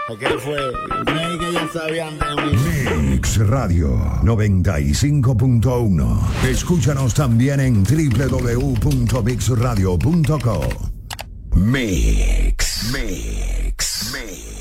¿Qué fue? Me que ya sabían de mí. Mix Radio 95.1. Escúchanos también en www.mixradio.co. Mix.